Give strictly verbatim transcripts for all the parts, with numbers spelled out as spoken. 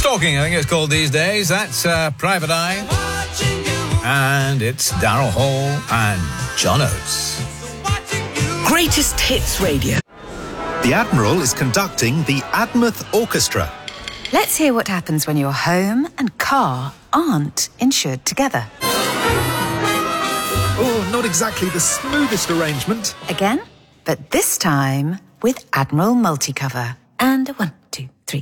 Talking, I think it's called these days. That's uh, Private Eye. And it's Daryl Hall and John Oates. Greatest Hits Radio. The Admiral is conducting the Admouth Orchestra. Let's hear what happens when your home and car aren't insured together. Oh, not exactly the smoothest arrangement. Again, but this time with Admiral Multicover. And a one, two, three.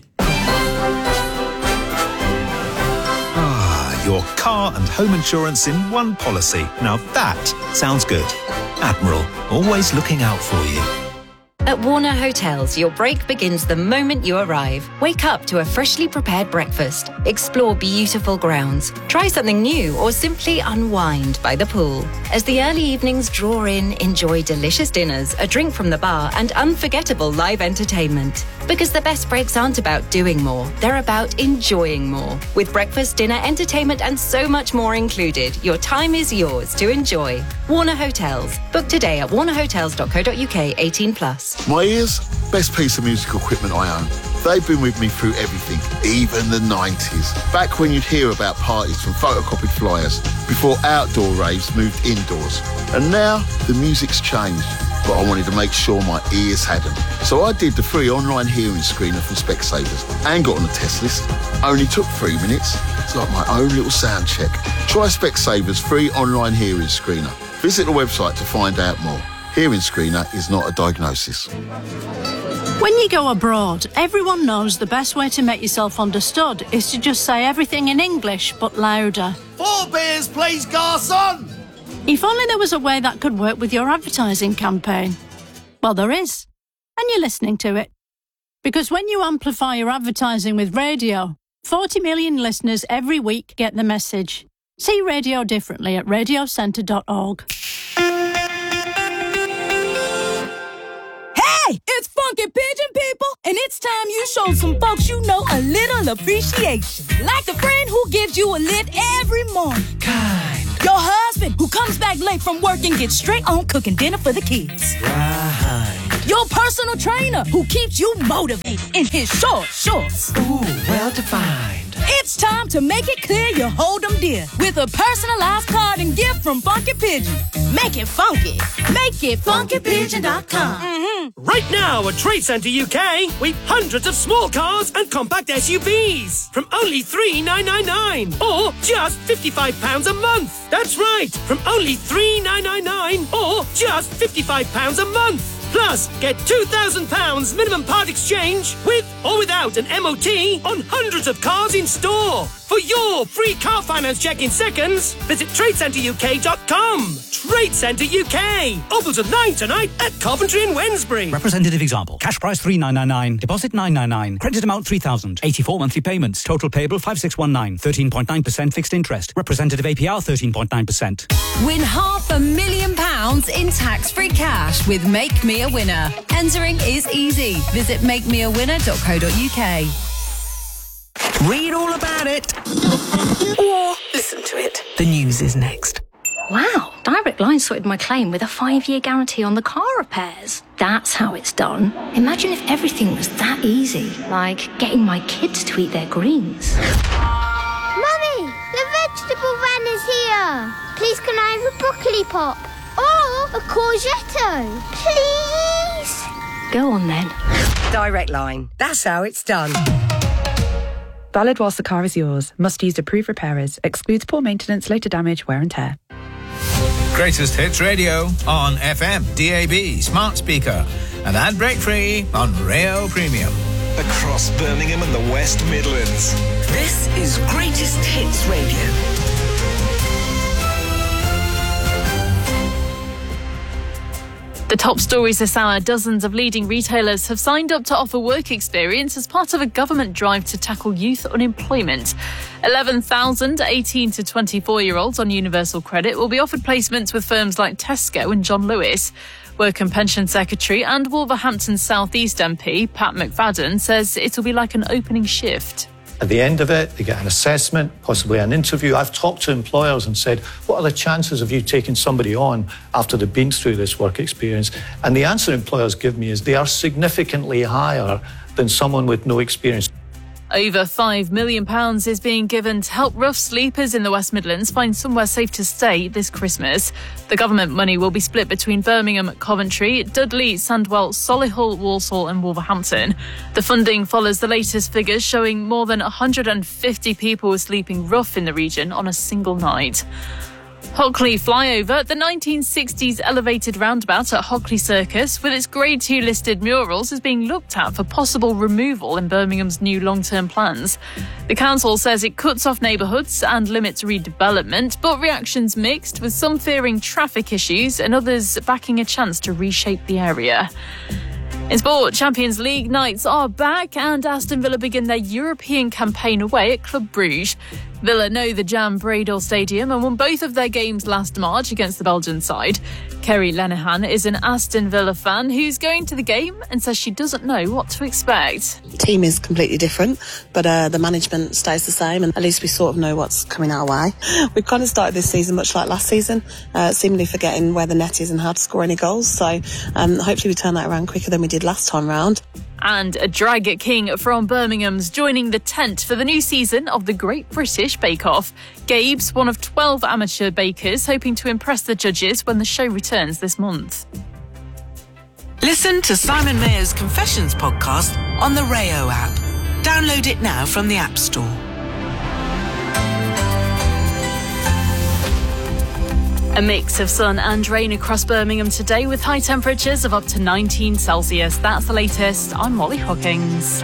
Ah, your car and home insurance in one policy. Now that sounds good. Admiral, always looking out for you. At Warner Hotels, your break begins the moment you arrive. Wake up to a freshly prepared breakfast. Explore beautiful grounds. Try something new or simply unwind by the pool. As the early evenings draw in, enjoy delicious dinners, a drink from the bar and unforgettable live entertainment. Because the best breaks aren't about doing more, they're about enjoying more. With breakfast, dinner, entertainment and so much more included, your time is yours to enjoy. Warner Hotels. Book today at warner hotels dot co dot uk, eighteen plus. My ears, best piece of musical equipment I own. They've been with me through everything, even the nineties. Back when you'd hear about parties from photocopied flyers, before outdoor raves moved indoors. And now, the music's changed, but I wanted to make sure my ears hadn't. So I did the free online hearing screener from Specsavers and got on the test list. Only took three minutes. It's like my own little sound check. Try Specsavers free online hearing screener. Visit the website to find out more. Hearing screener is not a diagnosis. When you go abroad, everyone knows the best way to make yourself understood is to just say everything in English, but louder. Four beers, please, garçon! If only there was a way that could work with your advertising campaign. Well, there is. And you're listening to it. Because when you amplify your advertising with radio, forty million listeners every week get the message. See radio differently at radio centre dot org. Hey, it's Funky Pigeon people, and it's time you show some folks you know a little appreciation. Like the friend who gives you a lift every morning. Kind. Your husband who comes back late from work and gets straight on cooking dinner for the kids. Right. Your personal trainer who keeps you motivated in his short shorts. Ooh, well defined. It's time to make it clear you hold them dear with a personalized card and gift from Funky Pigeon. Make it funky. Make it funky pigeon dot com. Mm-hmm. Right now at Trade Centre U K, we've hundreds of small cars and compact S U Vs from only three thousand nine hundred ninety-nine pounds or just fifty-five pounds a month. That's right, from only three thousand nine hundred ninety-nine pounds or just fifty-five pounds a month. Plus, get two thousand pounds minimum part exchange with or without an M O T on hundreds of cars in store. For your free car finance check in seconds, visit trade centre u k dot com. Trade Centre U K. Open till nine tonight at Coventry and Wednesbury. Representative example. Cash price three thousand nine hundred ninety-nine. Deposit nine hundred ninety-nine. Credit amount three thousand. eighty-four monthly payments. Total payable five thousand six hundred nineteen. thirteen point nine percent fixed interest. Representative A P R thirteen point nine percent. Win half a million pounds in tax-free cash with Make Me a Winner. Entering is easy. Visit make me a winner dot co dot u k. Read all about it. Or listen to it. The news is next. Wow, Direct Line sorted my claim with a five-year guarantee on the car repairs. That's how it's done. Imagine if everything was that easy, like getting my kids to eat their greens. Mummy, the vegetable van is here. Please can I have a broccoli pop? Or a courgette? Please? Go on then. Direct Line. That's how it's done. Valid whilst the car is yours. Must use approved repairers. Excludes poor maintenance, later damage, wear and tear. Greatest Hits Radio on F M, D A B, smart speaker, and ad break free on Rayo Premium. Across Birmingham and the West Midlands. This is Greatest Hits Radio. The top stories this hour: dozens of leading retailers have signed up to offer work experience as part of a government drive to tackle youth unemployment. eleven thousand eighteen to twenty-four-year-olds on universal credit will be offered placements with firms like Tesco and John Lewis. Work and Pension Secretary and Wolverhampton South East M P Pat McFadden says it'll be like an opening shift. At the end of it, they get an assessment, possibly an interview. I've talked to employers and said, what are the chances of you taking somebody on after they've been through this work experience? And the answer employers give me is they are significantly higher than someone with no experience. Over five million pounds is being given to help rough sleepers in the West Midlands find somewhere safe to stay this Christmas. The government money will be split between Birmingham, Coventry, Dudley, Sandwell, Solihull, Walsall and Wolverhampton. The funding follows the latest figures showing more than one hundred fifty people were sleeping rough in the region on a single night. Hockley Flyover, the nineteen sixties elevated roundabout at Hockley Circus, with its Grade two listed murals, is being looked at for possible removal in Birmingham's new long-term plans. The council says it cuts off neighbourhoods and limits redevelopment, but reactions mixed, with some fearing traffic issues and others backing a chance to reshape the area. In sport, Champions League nights are back and Aston Villa begin their European campaign away at Club Brugge. Villa know the Jan Bredal Stadium and won both of their games last March against the Belgian side. Kerry Linehan is an Aston Villa fan who's going to the game and says she doesn't know what to expect. The team is completely different, but uh, the management stays the same, and at least we sort of know what's coming our way. We've kind of started this season much like last season, uh, seemingly forgetting where the net is and how to score any goals. So um, hopefully we turn that around quicker than we did last time round. And a drag king from Birmingham's joining the tent for the new season of the Great British Bake Off. Gabe's one of twelve amateur bakers, hoping to impress the judges when the show returns this month. Listen to Simon Mayer's Confessions podcast on the Rayo app. Download it now from the App Store. A mix of sun and rain across Birmingham today with high temperatures of up to nineteen Celsius. That's the latest. I'm Molly Hawkins.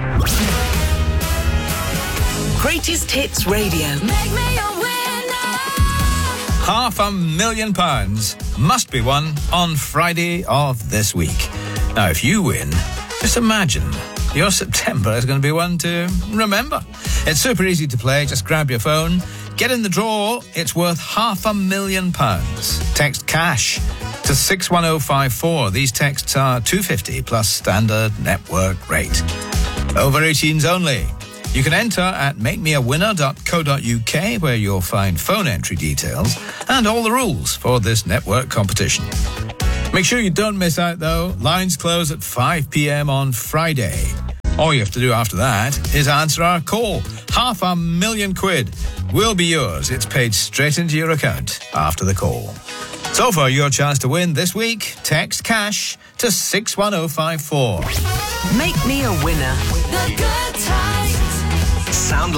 Greatest Hits Radio. Make me a winner. Half a million pounds must be won on Friday of this week. Now, if you win, just imagine your September is going to be one to remember. It's super easy to play. Just grab your phone, get in the draw. It's worth half a million pounds. Text cash to six one oh five four. These texts are two pounds fifty plus standard network rate. Over eighteens only. You can enter at make me a winner dot co dot uk, where you'll find phone entry details and all the rules for this network competition. Make sure you don't miss out, though. Lines close at five p.m. on Friday. All you have to do after that is answer our call. Half a million quid will be yours. It's paid straight into your account after the call. So for your chance to win this week, text cash to six one oh five four. Make me a winner. The good times. Sound